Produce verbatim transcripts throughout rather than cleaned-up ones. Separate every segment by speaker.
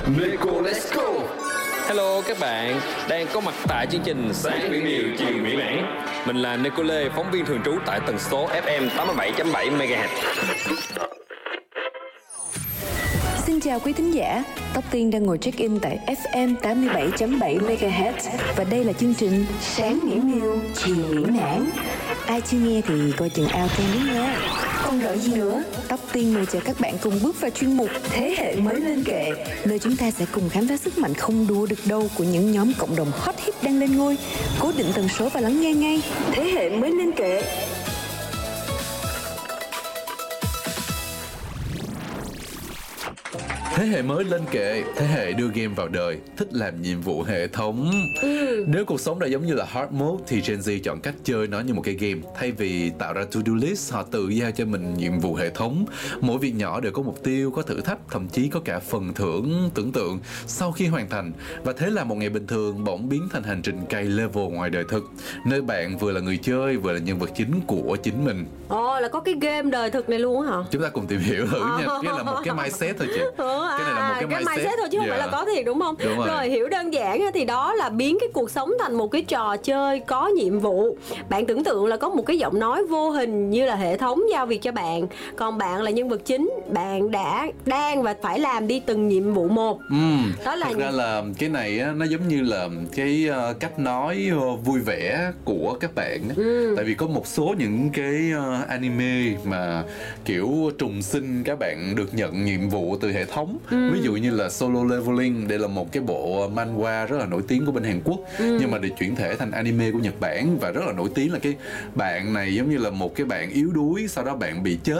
Speaker 1: Neko Let's Go.
Speaker 2: Hello các bạn, đang có mặt tại chương trình Sáng Mỹ Miều Chiều Mỹ Mãn. Mình là Neko Lê, phóng viên thường trú tại tần số ép em tám mươi bảy chấm bảy MHz.
Speaker 3: Xin chào quý thính giả, Tóc Tiên đang ngồi check-in tại ép em tám mươi bảy chấm bảy MHz. Và đây là chương trình Sáng Mỹ Miều Chiều Mỹ Mãn. Ai chưa nghe thì coi chừng out thêm đấy nha. Không đợi gì nữa, Tóc Tiên mời chào các bạn cùng bước vào chuyên mục Thế hệ mới lên kệ, nơi chúng ta sẽ cùng khám phá sức mạnh không đua được đâu của những nhóm cộng đồng hot hit đang lên ngôi. Cố định tần số và lắng nghe ngay Thế hệ mới lên kệ.
Speaker 4: Thế hệ mới lên kệ, thế hệ đưa game vào đời, thích làm nhiệm vụ hệ thống. ừ. Nếu cuộc sống đã giống như là hard mode thì Gen Z chọn cách chơi nó như một cái game. Thay vì tạo ra to-do list, họ tự giao cho mình nhiệm vụ hệ thống. Mỗi việc nhỏ đều có mục tiêu, có thử thách, thậm chí có cả phần thưởng tưởng tượng sau khi hoàn thành. Và thế là một ngày bình thường bỗng biến thành hành trình cày level ngoài đời thực, nơi bạn vừa là người chơi vừa là nhân vật chính của chính mình.
Speaker 5: Ồ, là có cái game đời thực này luôn hả?
Speaker 4: Chúng ta cùng tìm hiểu thử nha. Cái là một cái mindset thôi chị.
Speaker 5: Ừ,
Speaker 4: cái này là một cái,
Speaker 5: cái
Speaker 4: mindset.
Speaker 5: mindset thôi chứ không
Speaker 4: yeah.
Speaker 5: phải là có thiệt đúng không?
Speaker 4: Đúng rồi.
Speaker 5: Rồi hiểu đơn giản thì đó là biến cái cuộc sống thành một cái trò chơi có nhiệm vụ. Bạn tưởng tượng là có một cái giọng nói vô hình như là hệ thống giao việc cho bạn, còn bạn là nhân vật chính, bạn đã đang và phải làm đi từng nhiệm vụ một.
Speaker 4: Ừ.
Speaker 5: Đó là
Speaker 4: Thật ra là cái này á, nó giống như là cái uh, cách nói uh, vui vẻ của các bạn. ừ. Tại vì có một số những cái uh, anime mà kiểu trùng sinh các bạn được nhận nhiệm vụ từ hệ thống. ừ. Ví dụ như là Solo Leveling, đây là một cái bộ manhwa rất là nổi tiếng của bên Hàn Quốc. ừ. Nhưng mà được chuyển thể thành anime của Nhật Bản và rất là nổi tiếng là cái bạn này giống như là một cái bạn yếu đuối, sau đó bạn bị chết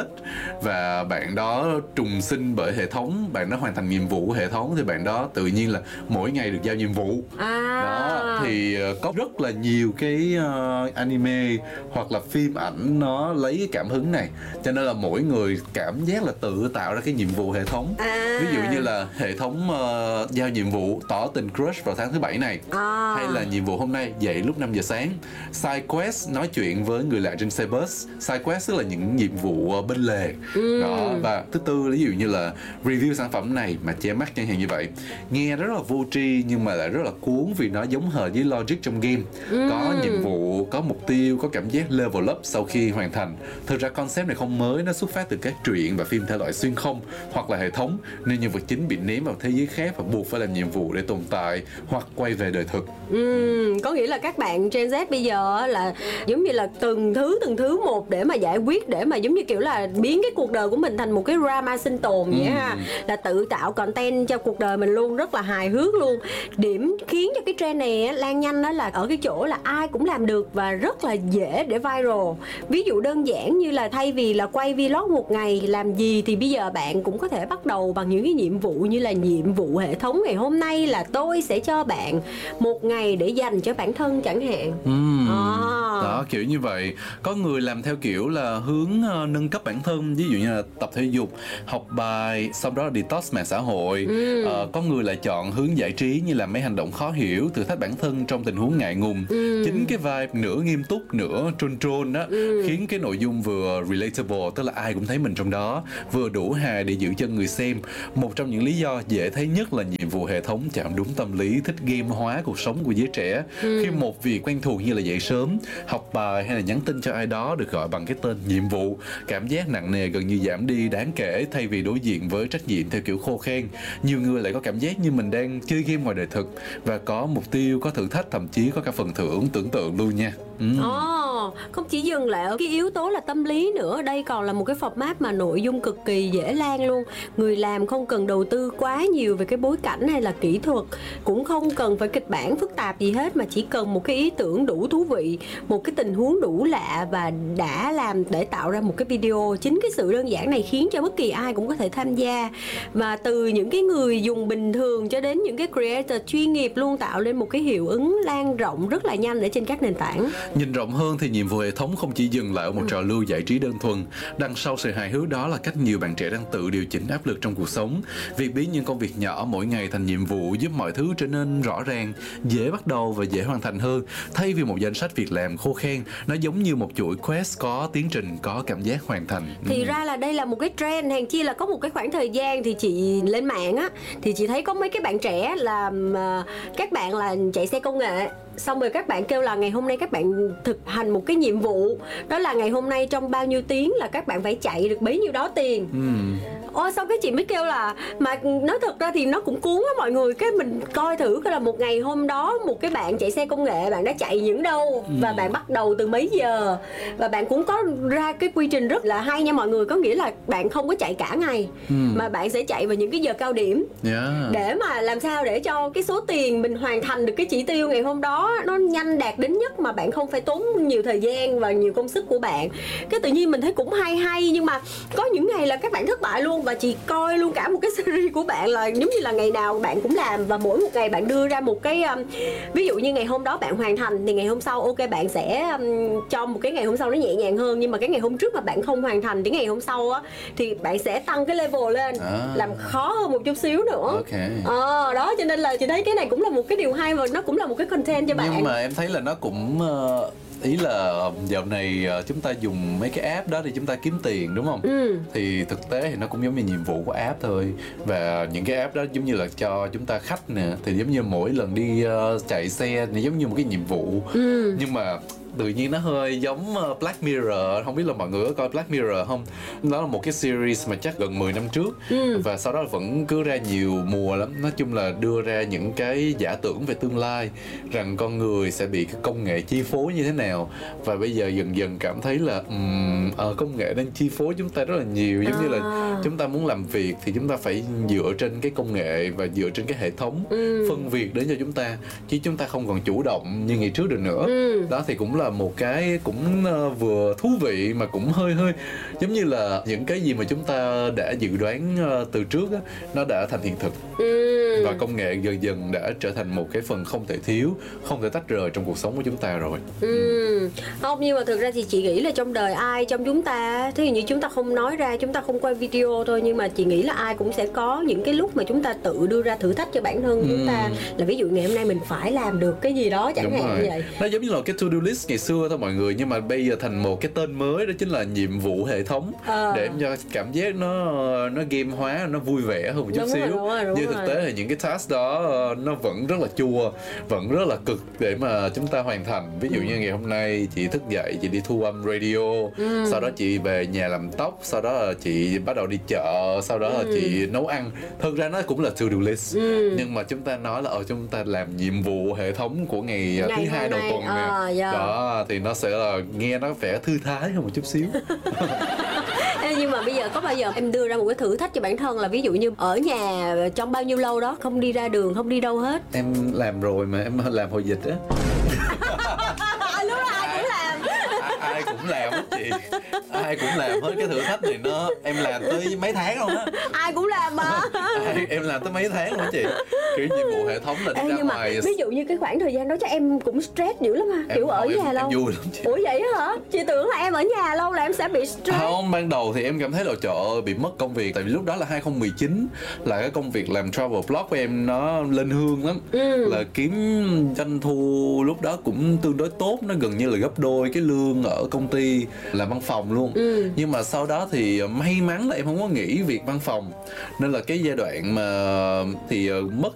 Speaker 4: và bạn đó trùng sinh bởi hệ thống, bạn đó hoàn thành nhiệm vụ của hệ thống thì bạn đó tự nhiên là mỗi ngày được giao nhiệm vụ.
Speaker 5: à.
Speaker 4: Đó thì có rất là nhiều cái uh, anime hoặc là phim ảnh nó lấy cái cảm hứng này, cho nên là mỗi người cảm giác là tự tạo ra cái nhiệm vụ hệ thống.
Speaker 5: à.
Speaker 4: Ví dụ như là hệ thống uh, giao nhiệm vụ tỏ tình crush vào tháng thứ bảy này,
Speaker 5: à.
Speaker 4: hay là nhiệm vụ hôm nay dậy lúc năm giờ sáng. Side quest nói chuyện với người lạ trên xe bus. Side quest tức là những nhiệm vụ uh, bên lề. ừ. Đó. Và thứ tư ví dụ như là review sản phẩm này mà che mắt chẳng hạn như vậy, nghe rất là vô tri nhưng mà lại rất là cuốn vì nó giống hệt với logic trong game. ừ. Có nhiệm vụ, có mục tiêu, có cảm giác level up sau khi hoàn thành. Thực ra concept này không mới, nó xuất phát từ các truyện và phim thể loại xuyên không hoặc là hệ thống, nên nhân vật chính bị ném vào thế giới khác và buộc phải làm nhiệm vụ để tồn tại hoặc quay về đời thực.
Speaker 5: ừ, Có nghĩa là các bạn Gen Z bây giờ là giống như là từng thứ từng thứ một để mà giải quyết, để mà giống như kiểu là biến cái cuộc đời của mình thành một cái drama sinh tồn vậy. ừ. ha, là tự tạo content cho cuộc đời mình luôn, rất là hài hước luôn. Điểm khiến cho cái trend này lan nhanh đó là ở cái chỗ là ai cũng làm được và rất là dễ để viral. Ví dụ đơn giản như là thay vì là quay vlog một ngày làm gì thì bây giờ bạn cũng có thể bắt đầu bằng những cái nhiệm vụ như là nhiệm vụ hệ thống. Ngày hôm nay là tôi sẽ cho bạn một ngày để dành cho bản thân chẳng hạn.
Speaker 4: uhm.
Speaker 5: à.
Speaker 4: Đó, kiểu như vậy. Có người làm theo kiểu là hướng uh, nâng cấp bản thân, ví dụ như là tập thể dục, học bài, sau đó là detox mạng xã hội. ừ. uh, Có người lại chọn hướng giải trí như là mấy hành động khó hiểu, thử thách bản thân trong tình huống ngại ngùng. ừ. Chính cái vibe nửa nghiêm túc nửa troll troll đó ừ. khiến cái nội dung vừa relatable, tức là ai cũng thấy mình trong đó, vừa đủ hài để giữ chân người xem. Một trong những lý do dễ thấy nhất là nhiệm vụ hệ thống chạm đúng tâm lý thích game hóa cuộc sống của giới trẻ. ừ. Khi một việc quen thuộc như là dậy sớm, học bài hay là nhắn tin cho ai đó được gọi bằng cái tên nhiệm vụ, cảm giác nặng nề gần như giảm đi đáng kể. Thay vì đối diện với trách nhiệm theo kiểu khô khan, nhiều người lại có cảm giác như mình đang chơi game ngoài đời thực và có mục tiêu, có thử thách, thậm chí có cả phần thưởng tưởng tượng luôn nha. ừ.
Speaker 5: oh, Không chỉ dừng lại ở cái yếu tố là tâm lý nữa, đây còn là một cái format mà nội dung cực kỳ dễ lan luôn. Người làm không cần đầu tư quá nhiều về cái bối cảnh hay là kỹ thuật, cũng không cần phải kịch bản phức tạp gì hết, mà chỉ cần một cái ý tưởng đủ thú vị, một cái tình huống đủ lạ và đã làm để tạo ra một cái video. Chính cái sự đơn giản này khiến cho bất kỳ ai cũng có thể tham gia, và từ những cái người dùng bình thường cho đến những cái creator chuyên nghiệp luôn, tạo lên một cái hiệu ứng lan rộng rất là nhanh ở trên các nền tảng.
Speaker 4: Nhìn rộng hơn thì nhiệm vụ hệ thống không chỉ dừng lại ở một trò lưu giải trí đơn thuần. Đằng sau sự hài hước đó là cách nhiều bạn trẻ đang tự điều chỉnh áp lực trong cuộc sống. Việc biến những công việc nhỏ mỗi ngày thành nhiệm vụ giúp mọi thứ trở nên rõ ràng, dễ bắt đầu và dễ hoàn thành hơn. Thay vì một danh sách việc làm khô khan, nó giống như một chuỗi quest có tiến trình, có cảm giác hoàn thành.
Speaker 5: Thì
Speaker 4: Ừ.
Speaker 5: ra là đây là một cái trend, hàng chi là có một cái khoảng thời gian thì chị lên mạng á, thì chị thấy có mấy cái bạn trẻ là à, các bạn là chạy xe công nghệ, xong rồi các bạn kêu là ngày hôm nay các bạn thực hành một cái nhiệm vụ, đó là ngày hôm nay trong bao nhiêu tiếng là các bạn phải chạy được bấy nhiêu đó tiền.
Speaker 4: Ừ.
Speaker 5: Ôi sau cái chị mới kêu là mà nói thật ra thì nó cũng cuốn á mọi người, cái mình coi thử coi là một ngày hôm đó một cái bạn chạy xe công nghệ bạn đã chạy những đâu, và bạn bắt đầu từ mấy giờ, và bạn cũng có ra cái quy trình rất là hay nha mọi người, có nghĩa là bạn không có chạy cả ngày mà bạn sẽ chạy vào những cái giờ cao điểm
Speaker 4: Yeah.
Speaker 5: để mà làm sao để cho cái số tiền mình hoàn thành được cái chỉ tiêu ngày hôm đó nó nhanh đạt đến nhất, mà bạn không phải tốn nhiều thời gian và nhiều công sức của bạn. Cái tự nhiên mình thấy cũng hay hay, nhưng mà có những ngày là các bạn thất bại luôn, và chị coi luôn cả một cái series của bạn là giống như là ngày nào bạn cũng làm, và mỗi một ngày bạn đưa ra một cái um, ví dụ như ngày hôm đó bạn hoàn thành thì ngày hôm sau ok bạn sẽ um, cho một cái ngày hôm sau nó nhẹ nhàng hơn, nhưng mà cái ngày hôm trước mà bạn không hoàn thành thì ngày hôm sau á thì bạn sẽ tăng cái level lên,
Speaker 4: À.
Speaker 5: làm khó hơn một chút xíu nữa.
Speaker 4: Ok.
Speaker 5: Ờ đó, cho nên là chị thấy cái này cũng là một cái điều hay, và nó cũng là một cái content cho bạn.
Speaker 4: Nhưng mà em thấy là nó cũng ờ, ý là dạo này ờ, chúng ta dùng mấy cái app đó để chúng ta kiếm tiền đúng không?
Speaker 5: Ừ.
Speaker 4: Thì thực tế thì nó cũng giống như nhiệm vụ của app thôi. Và những cái app đó giống như là cho chúng ta khách nè, thì giống như mỗi lần đi ờ, chạy xe thì giống như một cái nhiệm vụ.
Speaker 5: Ừ.
Speaker 4: Nhưng mà tự nhiên nó hơi giống ờ, Black Mirror, không biết là mọi người có coi Black Mirror không? Đó là một cái series mà chắc gần mười năm trước.
Speaker 5: Ừ.
Speaker 4: Và sau đó vẫn cứ ra nhiều mùa lắm. Nói chung là đưa ra những cái giả tưởng về tương lai, rằng con người sẽ bị cái công nghệ chi phối như thế nào. Và bây giờ dần dần cảm thấy là um, ờ, công nghệ đang chi phối chúng ta rất là nhiều. Giống như là
Speaker 5: À.
Speaker 4: chúng ta muốn làm việc thì chúng ta phải dựa trên cái công nghệ và dựa trên cái hệ thống
Speaker 5: Ừ.
Speaker 4: phân việc đến cho chúng ta, chứ chúng ta không còn chủ động như ngày trước được nữa.
Speaker 5: Ừ.
Speaker 4: Đó thì cũng là một cái cũng ờ, vừa thú vị mà cũng hơi hơi giống như là những cái gì mà chúng ta đã dự đoán ờ, từ trước á, nó đã thành hiện thực.
Speaker 5: Ừ.
Speaker 4: Và công nghệ dần dần đã trở thành một cái phần không thể thiếu, không thể tách rời trong cuộc sống của chúng ta rồi.
Speaker 5: Ừ. Không, nhưng mà thực ra thì chị nghĩ là trong đời ai trong chúng ta, thí dụ như chúng ta không nói ra, chúng ta không quay video thôi, nhưng mà chị nghĩ là ai cũng sẽ có những cái lúc mà chúng ta tự đưa ra thử thách cho bản thân chúng ta, là ví dụ ngày hôm nay mình phải làm được cái gì đó chẳng
Speaker 4: Đúng
Speaker 5: hạn
Speaker 4: rồi.
Speaker 5: như vậy.
Speaker 4: Nó giống như là cái to-do list ngày xưa thôi mọi người, nhưng mà bây giờ thành một cái tên mới, đó chính là nhiệm vụ hệ thống.
Speaker 5: Ờ.
Speaker 4: Để cho cảm giác nó nó game hóa, nó vui vẻ hơn một chút
Speaker 5: Đúng rồi,
Speaker 4: xíu.
Speaker 5: đúng rồi, đúng
Speaker 4: Nhưng
Speaker 5: rồi.
Speaker 4: thực tế thì những cái task đó ờ, nó vẫn rất là chua, vẫn rất là cực để mà chúng ta hoàn thành. Ví dụ như ngày hôm nay chị thức dậy, chị đi thu âm radio, sau đó chị về nhà làm tóc, sau đó là chị bắt đầu đi chợ, sau đó là chị nấu ăn. Thực ra nó cũng là to-do list, nhưng mà chúng ta nói là ờ chúng ta làm nhiệm vụ hệ thống của ngày, ờ,
Speaker 5: Ngày
Speaker 4: thứ hai
Speaker 5: hôm
Speaker 4: đầu
Speaker 5: nay,
Speaker 4: tuần nè.
Speaker 5: ờ, yeah.
Speaker 4: Đó thì nó sẽ là nghe nó vẻ thư thái hơn một chút xíu.
Speaker 5: Ê, nhưng mà bây giờ có bao giờ em đưa ra một cái thử thách cho bản thân là ví dụ như ở nhà trong bao nhiêu lâu đó không đi ra đường, không đi đâu hết?
Speaker 4: Em làm rồi mà, em làm hồi dịch á.
Speaker 5: À, lúc đó ai cũng làm.
Speaker 4: Ai cũng làm hết chị, ai cũng làm hết. Cái thử thách này nó em làm tới mấy tháng luôn á.
Speaker 5: Ai cũng làm mà.
Speaker 4: Ai, em làm tới mấy tháng luôn á chị. Kiểu nhiệm vụ hệ thống là đi
Speaker 5: Ê,
Speaker 4: ra
Speaker 5: nhưng mà
Speaker 4: ngoài.
Speaker 5: ví dụ như cái khoảng thời gian đó chắc em cũng stress dữ lắm ha,
Speaker 4: Em
Speaker 5: kiểu ở
Speaker 4: không, em-
Speaker 5: nhà
Speaker 4: em
Speaker 5: lâu.
Speaker 4: vui lắm chị.
Speaker 5: Ủa vậy á hả? Chị tưởng là em ở nhà lâu là em sẽ bị stress.
Speaker 4: Không, ban đầu thì em cảm thấy là trời ơi bị mất công việc. Tại vì lúc đó là hai không một chín, là cái công việc làm travel blog của em nó lên hương lắm.
Speaker 5: Ừ.
Speaker 4: Là kiếm doanh thu lúc đó cũng tương đối tốt, nó gần như là gấp đôi cái lương ở công ty làm văn phòng luôn.
Speaker 5: Ừ.
Speaker 4: Nhưng mà sau đó thì may mắn là em không có nghỉ việc văn phòng, nên là cái giai đoạn mà thì mất